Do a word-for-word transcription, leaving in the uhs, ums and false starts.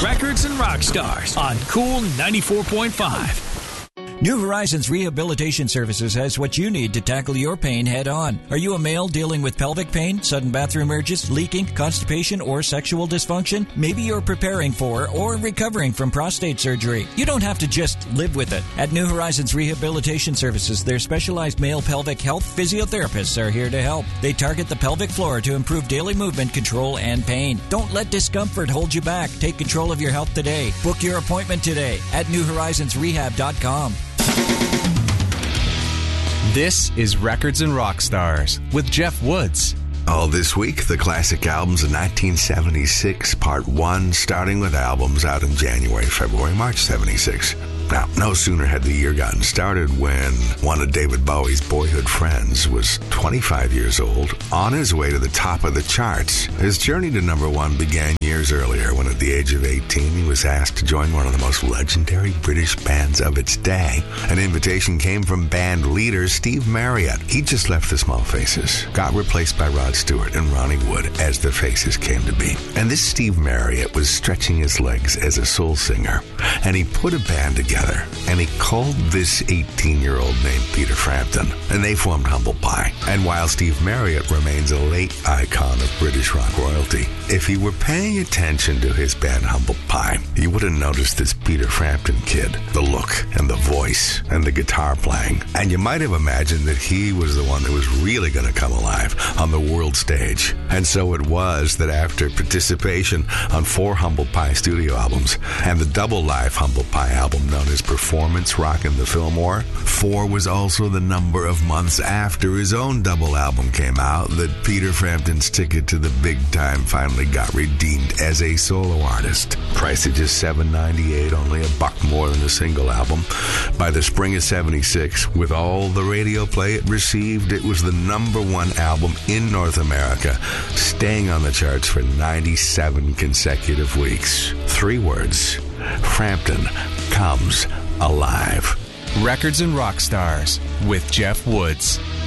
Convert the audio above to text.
Records and Rock Stars on Cool ninety-four point five. New Horizons Rehabilitation Services has what you need to tackle your pain head on. Are you a male dealing with pelvic pain, sudden bathroom urges, leaking, constipation, or sexual dysfunction? Maybe you're preparing for or recovering from prostate surgery. You don't have to just live with it. At New Horizons Rehabilitation Services, their specialized male pelvic health physiotherapists are here to help. They target the pelvic floor to improve daily movement control and pain. Don't let discomfort hold you back. Take control of your health today. Book your appointment today at new horizons rehab dot com. This is Records and Rock Stars with Jeff Woods. All this week, the classic albums of nineteen seventy-six, part one, starting with albums out in January, February, March seventy-six. Now, no sooner had the year gotten started when one of David Bowie's boyhood friends was twenty-five years old, on his way to the top of the charts. His journey to number one began years earlier when at the age of eighteen he was asked to join one of the most legendary British bands of its day. An invitation came from band leader Steve Marriott. He just left the Small Faces, got replaced by Rod Stewart and Ronnie Wood as the Faces came to be. And this Steve Marriott was stretching his legs as a soul singer, and he put a band together, and he called this eighteen-year-old named Peter Frampton, and they formed Humble Pie. And while Steve Marriott remains a late icon of British rock royalty, if you were paying attention to his band Humble Pie, you would have noticed this Peter Frampton kid, the look and the voice and the guitar playing, and you might have imagined that he was the one that was really going to come alive on the world stage. And so it was that after participation on four Humble Pie studio albums and the double live Humble Pie album known as Performance Rockin' the Fillmore, four was also the number of months after his own double album came out that Peter Frampton's ticket to the big time finally got redeemed as a solo artist. Priced at just seven dollars and ninety-eight cents, only a buck more than a single album. By the spring of seventy-six, with all the radio play it received, it was the number one album in North America, staying on the charts for ninety-seven consecutive weeks. Three words: Frampton comes alive. Records and Rock Stars with Jeff Woods.